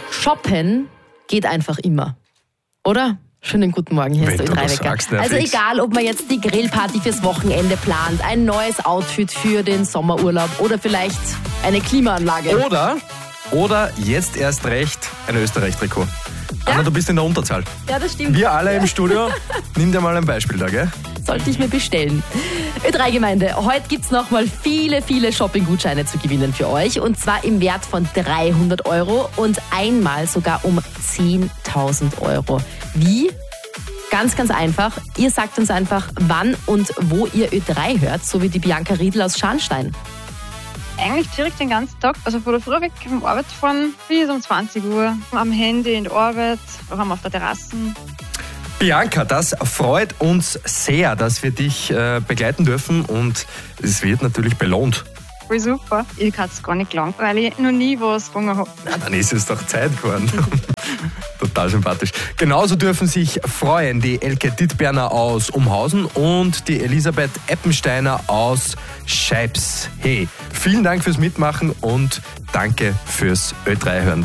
Shoppen geht einfach immer, oder? Schönen guten Morgen, hier ist der Ö3-Wecker. Also egal, ob man jetzt die Grillparty fürs Wochenende plant, ein neues Outfit für den Sommerurlaub oder vielleicht eine Klimaanlage. Oder jetzt erst recht ein Österreich-Trikot. Ja? Anna, du bist in der Unterzahl. Ja, das stimmt. Wir alle im Studio, nimm dir mal ein Beispiel da, gell? Sollte ich mir bestellen. Ö3-Gemeinde, heute gibt es nochmal viele Shopping-Gutscheine zu gewinnen für euch. Und zwar im Wert von 300 € und einmal sogar um 10.000 €. Wie? Ganz einfach. Ihr sagt uns einfach, wann und wo ihr Ö3 hört, so wie die Bianca Riedl aus Scharnstein. Eigentlich direkt den ganzen Tag, also von der Früh weg vom Arbeit fahren bis um 20 Uhr. Am Handy in der Arbeit, auch auf der Terrasse. Bianca, das freut uns sehr, dass wir dich begleiten dürfen und es wird natürlich belohnt. Voll super. Ich kann es gar nicht lang, weil ich noch nie was gefangen habe. Ja, dann ist es doch Zeit geworden. Total sympathisch. Genauso dürfen sich freuen die Elke Dittberner aus Umhausen und die Elisabeth Eppensteiner aus Scheibs. Hey, vielen Dank fürs Mitmachen und danke fürs Ö3 hören.